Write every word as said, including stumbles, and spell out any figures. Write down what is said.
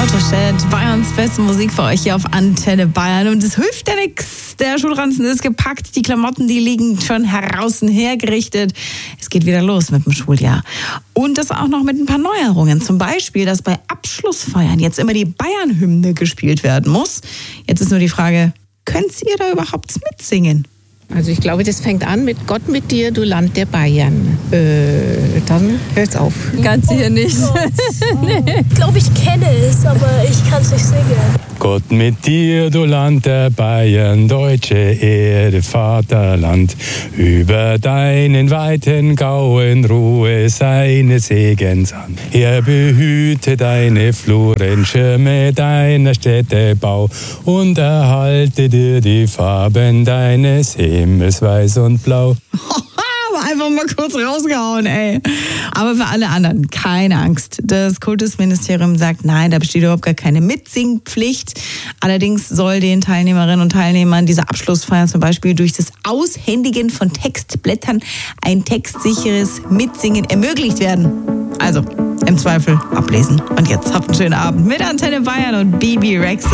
Watershed, Bayerns beste Musik für euch hier auf Antenne Bayern. Und es hilft ja nichts. Der Schulranzen ist gepackt, die Klamotten, die liegen schon draußen hergerichtet. Es geht wieder los mit dem Schuljahr. Und das auch noch mit ein paar Neuerungen. Zum Beispiel, dass bei Abschlussfeiern jetzt immer die Bayern-Hymne gespielt werden muss. Jetzt ist nur die Frage, könnt ihr da überhaupt mitsingen? Also ich glaube, das fängt an mit Gott mit dir, du Land der Bayern. Äh, dann hört's auf. Ganz sicher nicht. Nee. Ich glaube, ich kenne es, aber ich kann es nicht singen. Gott mit dir, du Land der Bayern, deutsche Erde, Vaterland. Über deinen weiten Gauen ruhe seines Segens an. Er behüte deine Fluren, schirme deiner Städte Bau und erhalte dir die Farben deines Himmels, weiß und blau. Einfach mal kurz rausgehauen, ey. Aber für alle anderen, keine Angst. Das Kultusministerium sagt, nein, da besteht überhaupt gar keine Mitsingpflicht. Allerdings soll den Teilnehmerinnen und Teilnehmern dieser Abschlussfeier zum Beispiel durch das Aushändigen von Textblättern ein textsicheres Mitsingen ermöglicht werden. Also, im Zweifel ablesen. Und jetzt habt einen schönen Abend mit Antenne Bayern und Bibi Rexha.